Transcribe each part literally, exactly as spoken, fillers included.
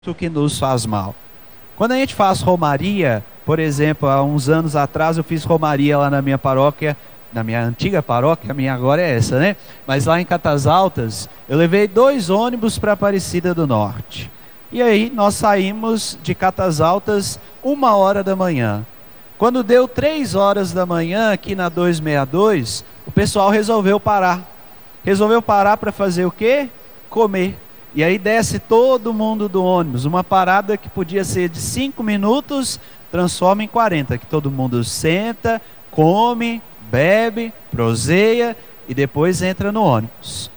o que nos faz mal. Quando a gente faz romaria, por exemplo, há uns anos atrás eu fiz romaria lá na minha paróquia, na minha antiga paróquia, a minha agora é essa, né? Mas lá em Catas Altas, eu levei dois ônibus para Aparecida do Norte. E aí nós saímos de Catas Altas uma hora da manhã. Quando deu três horas da manhã, aqui na duzentos e sessenta e dois, o pessoal resolveu parar. Resolveu parar para fazer o quê? Comer. E aí desce todo mundo do ônibus. Uma parada que podia ser de cinco minutos, transforma em quarenta. Que todo mundo senta, come, bebe, proseia e depois entra no ônibus.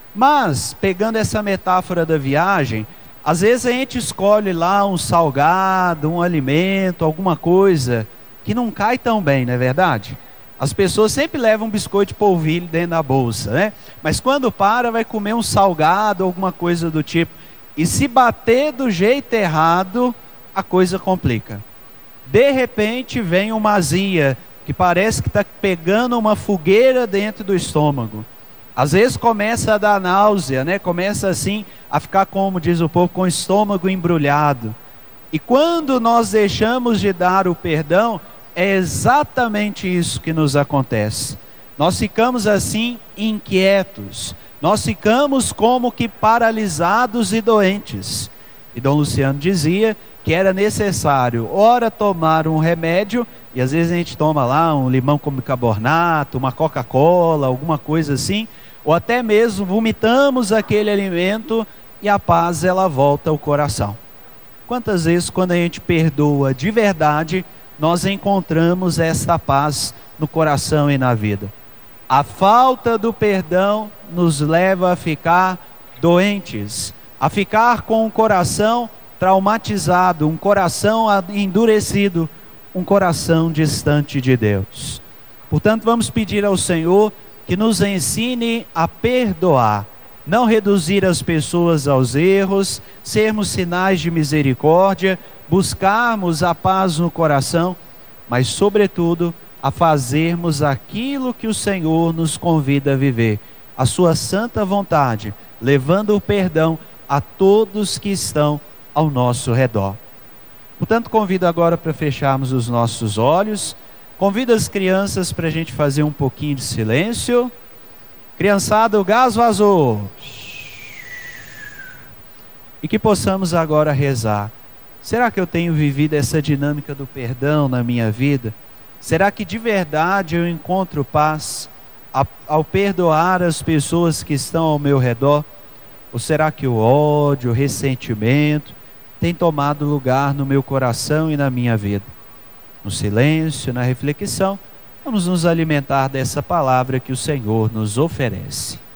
Mas, pegando essa metáfora da viagem, às vezes a gente escolhe lá um salgado, um alimento, alguma coisa que não cai tão bem, não é verdade? As pessoas sempre levam um biscoito de polvilho dentro da bolsa, né? Mas quando para, vai comer um salgado, alguma coisa do tipo. E se bater do jeito errado, a coisa complica. De repente vem uma azia, que parece que está pegando uma fogueira dentro do estômago. Às vezes começa a dar náusea, né? Começa assim a ficar, como diz o povo, com o estômago embrulhado. E quando nós deixamos de dar o perdão, é exatamente isso que nos acontece. Nós ficamos assim inquietos, nós ficamos como que paralisados e doentes. E Dom Luciano dizia que era necessário, ora tomar um remédio, e às vezes a gente toma lá um limão com bicarbonato, uma Coca-Cola, alguma coisa assim, ou até mesmo vomitamos aquele alimento e a paz ela volta ao coração. Quantas vezes quando a gente perdoa de verdade, nós encontramos esta paz no coração e na vida? A falta do perdão nos leva a ficar doentes, a ficar com um coração traumatizado, um coração endurecido, um coração distante de Deus. Portanto, vamos pedir ao Senhor que nos ensine a perdoar, não reduzir as pessoas aos erros, sermos sinais de misericórdia, buscarmos a paz no coração, mas sobretudo a fazermos aquilo que o Senhor nos convida a viver, a sua santa vontade, levando o perdão a todos que estão ao nosso redor. Portanto, convido agora para fecharmos os nossos olhos, convido as crianças para a gente fazer um pouquinho de silêncio. Criançada, o gás vazou. E que possamos agora rezar. Será que eu tenho vivido essa dinâmica do perdão na minha vida? Será que de verdade eu encontro paz ao perdoar as pessoas que estão ao meu redor? Ou será que o ódio, o ressentimento tem tomado lugar no meu coração e na minha vida? No silêncio, na reflexão, vamos nos alimentar dessa palavra que o Senhor nos oferece.